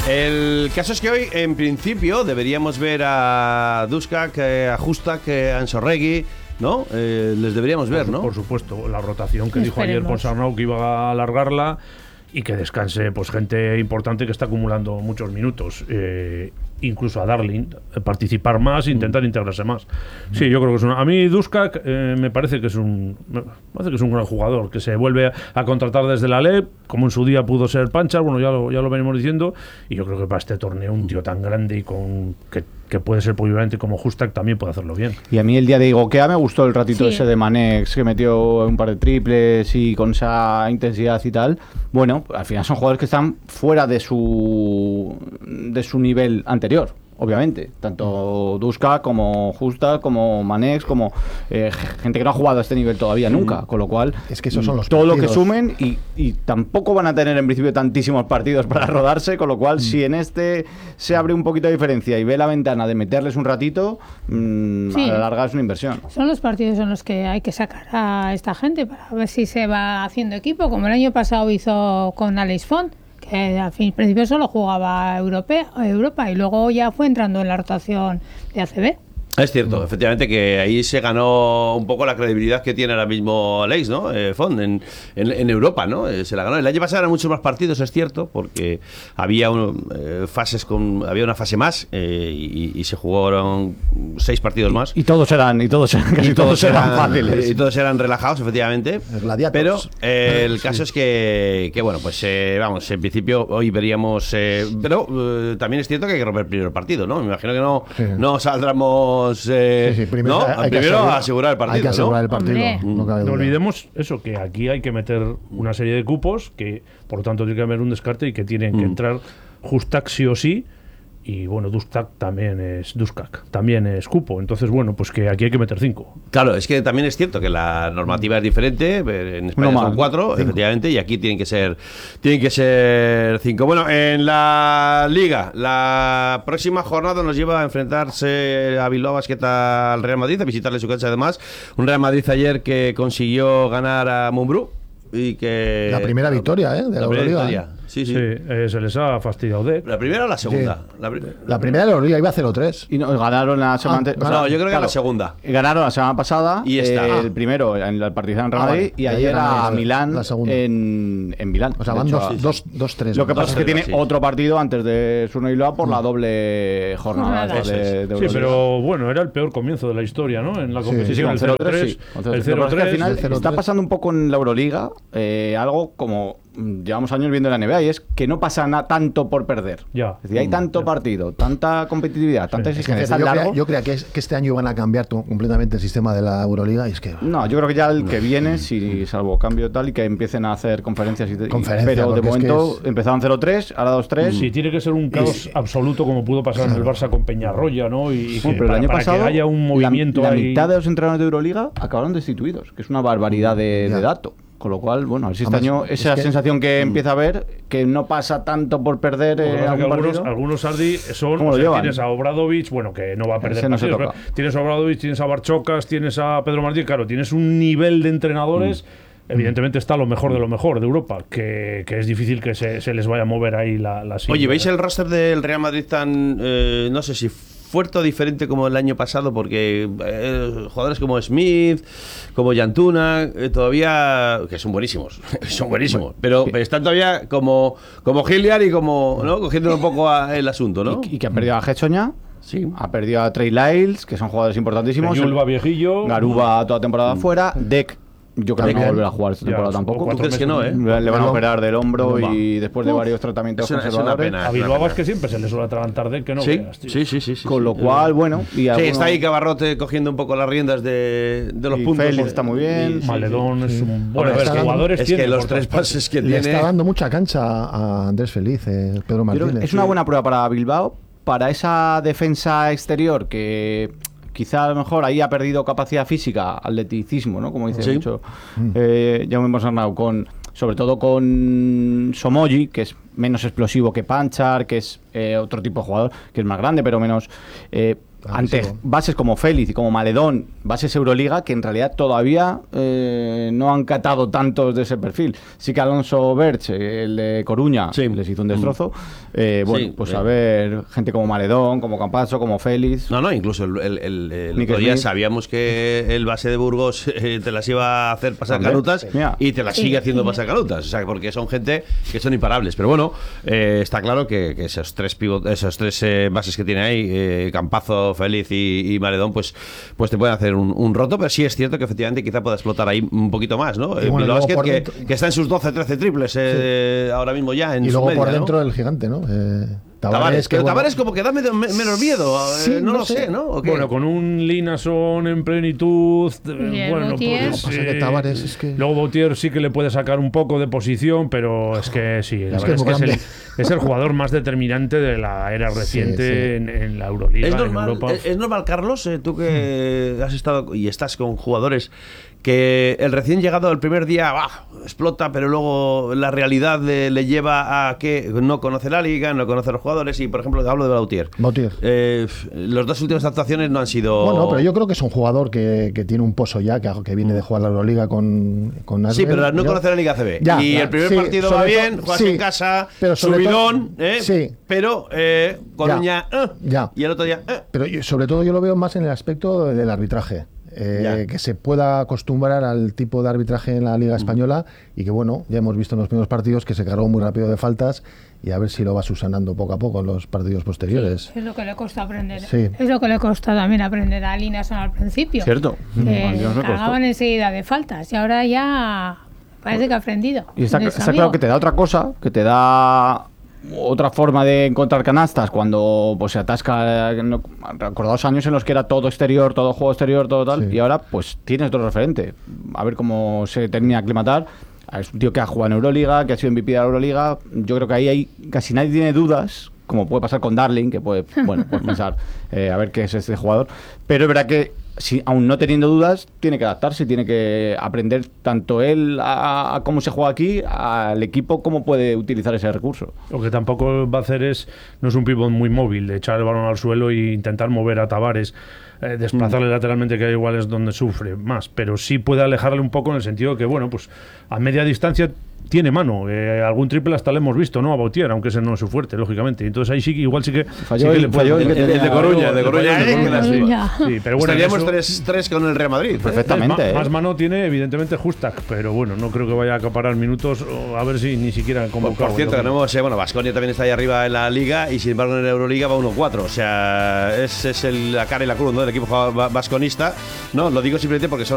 El caso es que hoy, en principio, deberíamos ver a Duškak, a Hustak, a Ansorregui, ¿no? Les deberíamos ver, ¿no? Por supuesto, la rotación que dijo ayer Ponsarnau que iba a alargarla y que descanse pues gente importante que está acumulando muchos minutos. Incluso a Darling, participar más, intentar integrarse más. Sí, yo creo que es a mí Duškak me parece que es un gran jugador, que se vuelve a contratar desde la LEP, como en su día pudo ser Panchar, bueno, ya lo venimos diciendo, y yo creo que para este torneo un tío tan grande y con que puede ser polivalente como Hustak también puede hacerlo bien. Y a mí el día de Igokea me gustó el ratito ese de Manex, que metió un par de triples y con esa intensidad y tal. Bueno, al final son jugadores que están fuera de su nivel anterior, obviamente. Tanto Duškak como Hustak, como Manex, como gente que no ha jugado a este nivel todavía nunca. Con lo cual, es que esos son los todo partidos. lo que sumen y tampoco van a tener en principio tantísimos partidos para rodarse. Con lo cual, si en este se abre un poquito de diferencia y ve la ventana de meterles un ratito, a la larga es una inversión. Son los partidos en los que hay que sacar a esta gente para ver si se va haciendo equipo, como el año pasado hizo con Alex Font, que al principio solo jugaba Europa y luego ya fue entrando en la rotación de ACB. Es cierto, efectivamente, que ahí se ganó un poco la credibilidad que tiene ahora mismo Aleix, ¿no? Font en Europa, ¿no? Se la ganó. El año pasado eran muchos más partidos, es cierto, porque había había una fase más y se jugaron 6 partidos más. Y todos eran fáciles. Y todos eran relajados, efectivamente. Pero el caso es que bueno, pues vamos, en principio hoy veríamos. Pero también es cierto que hay que romper el primer partido, ¿no? Me imagino que no saldremos. Primero asegurar el partido. Hay que asegurar el partido. No olvidemos eso, que aquí hay que meter una serie de cupos, que por lo tanto tiene que haber un descarte y que tienen que entrar Hustak sí o sí. Y bueno, Duškak también es cupo. Entonces, bueno, pues que aquí hay que meter 5. Claro, es que también es cierto que la normativa es diferente. En España son 4, efectivamente, y aquí tienen que ser 5. Bueno, en la Liga, la próxima jornada nos lleva a enfrentarse a Bilbao Basket al Real Madrid, a visitarle su cancha además. Un Real Madrid ayer que consiguió ganar a Mumbrú. Y que la primera victoria, de la Euroliga. Sí, se les ha fastidiado de. ¿La primera o la segunda? Sí. La primera de la Euroliga iba 0-3. Y nos ganaron la semana no, yo creo que la segunda. Ganaron la semana pasada. Y el primero en el Partizan Real Madrid y ayer a Milán en Milán. O sea, van 2-3. Lo que pasa es que tiene otro partido antes de Surno por la doble jornada de sí, pero bueno, era el peor comienzo de la historia, ¿no? En la competición, el 0-3. El 0-3 al final está pasando un poco en la Euroliga algo como llevamos años viendo en la NBA, y es que no pasa tanto por perder. Es decir, hay tanto partido, tanta competitividad, tanta exigencia. Yo creo que este año van a cambiar completamente el sistema de la Euroliga. Y es que no, yo creo que ya el que viene, si salvo cambio tal, y que empiecen a hacer conferencias pero de momento empezaron 0-3, ahora 2-3. Sí, tiene que ser un caos absoluto, como pudo pasar en el Barça con Peñarroya, ¿no? Y pero el año pasado que haya un movimiento la mitad de los entrenadores de Euroliga acabaron destituidos, que es una barbaridad de dato. Con lo cual, bueno, a ver si este año esa sensación que empieza a haber, que no pasa tanto por perder algunos Sardi son, tienes a Obradovic, bueno, que no va a perder partidos, tienes a Obradovic, tienes a Barchokas, tienes a Pedro Martín, claro, tienes un nivel de entrenadores, evidentemente está lo mejor de Europa, que es difícil que se les vaya a mover ahí la silla. Oye, ¿veis el roster del Real Madrid tan, no sé si fuerte o diferente como el año pasado? Porque jugadores como Smith, como Jantuna, todavía, que son buenísimos, pero están todavía como Hilliard y como, ¿no? Cogiendo un poco el asunto, ¿no? Y que han perdido a Getsoña. Sí. Ha perdido a Trey Lyles, que son jugadores importantísimos. Yulba viejillo. Garuba toda temporada fuera. Deck, yo creo que no va a volver a jugar esta temporada tampoco. ¿Tú crees que no, Le van a operar del hombro y después de varios tratamientos conservadores. A Bilbao es que siempre se le suele atragantar Deck, que no veas, tío. Sí. Con lo cual, bueno. Sí, está ahí Cabarrote cogiendo un poco las riendas de los puntos. Félix está muy bien. Maledón es un buen jugador. Es que los 3 pases que tiene. Le está dando mucha cancha a Andrés Feliz, Pedro Martínez. Es una buena prueba para Bilbao, para esa defensa exterior que quizá a lo mejor ahí ha perdido capacidad física, atleticismo, ¿no? Como dice mucho Jaume Ponsarnau, sobre todo con Somoji, que es menos explosivo que Panchar, que es otro tipo de jugador, que es más grande, pero menos... ante bases como Félix y como Maledón, bases Euroliga, que en realidad todavía no han catado tantos de ese perfil. Sí que Alonso Berch, el de Coruña, les hizo un destrozo. Pues a ver, gente como Maledón, como Campazzo, como Félix. No, incluso el otro día sabíamos que el base de Burgos te las iba a hacer pasar canutas y te las sigue haciendo pasar canutas. O sea, porque son gente que son imparables. Pero bueno, está claro que esos tres bases que tiene ahí, Campazzo, Félix y Maledón, pues te pueden hacer un roto, pero sí es cierto que efectivamente quizá pueda explotar ahí un poquito más, ¿no? Bilbao Basket que está en sus 12-13 triples ahora mismo ya en y su luego media, por dentro ¿no? el gigante, ¿no? Tavares, pero Tavares como que da menos miedo, no lo sé, ¿no? Bueno, con un Linason en plenitud, bueno, pues que Tavares es que... Luego Bautier sí que le puede sacar un poco de posición, pero es que sí, la verdad es que es el jugador más determinante de la era reciente en la Euroliga, en Europa. ¿Es normal, Carlos, tú que has estado y estás con jugadores, que el recién llegado el primer día explota, pero luego la realidad le lleva a que no conoce la liga, no conoce a los jugadores? Y por ejemplo, hablo de Bautier. Los dos últimas actuaciones no han sido... Bueno, pero yo creo que es un jugador que tiene un pozo ya, que viene de jugar la Euroliga con Asbel. Sí, pero no conoce la Liga ACB. El primer partido va bien, juegas en casa, subidón, pero Coruña, y el otro día... Pero sobre todo yo lo veo más en el aspecto del arbitraje. Que se pueda acostumbrar al tipo de arbitraje en la Liga Española y que, bueno, ya hemos visto en los primeros partidos que se cargó muy rápido de faltas y a ver si lo va subsanando poco a poco en los partidos posteriores. Es lo que le cuesta aprender. Es lo que le costó también aprender a Linason al principio. Cierto. Cargaban enseguida de faltas y ahora ya parece que ha aprendido. Y está claro que te da otra cosa, que te da otra forma de encontrar canastas cuando pues se atasca. Recordados años en los que era todo exterior, todo juego exterior, todo tal, y ahora pues tienes otro referente. A ver cómo se termina de aclimatar. Es un tío que ha jugado en Euroliga, que ha sido MVP de la Euroliga. Yo creo que ahí casi nadie tiene dudas, como puede pasar con Darling, que puede pensar a ver qué es este jugador. Pero es verdad que aún no teniendo dudas, tiene que adaptarse, tiene que aprender tanto él a cómo se juega aquí, al equipo, cómo puede utilizar ese recurso. Lo que tampoco va a hacer no es un pivot muy móvil, de echar el balón al suelo e intentar mover a Tavares, desplazarle lateralmente, que igual es donde sufre más, pero sí puede alejarle un poco en el sentido que, bueno, pues a media distancia tiene mano, algún triple hasta le hemos visto, ¿no? A Bautier, aunque ese no es su fuerte, lógicamente. Entonces ahí igual sí que le falló el de Coruña, Sí, pero bueno, estaríamos 3-3 con el Real Madrid. Perfectamente. Más mano tiene, evidentemente, Justak, pero bueno, no creo que vaya a acaparar minutos, o a ver si ni siquiera convocado. Por cierto, tenemos, Baskonia también está ahí arriba en la Liga y sin embargo en la Euroliga va 1-4. O sea, es la cara y la cruz, ¿no? Del equipo vasconista. No, lo digo simplemente porque son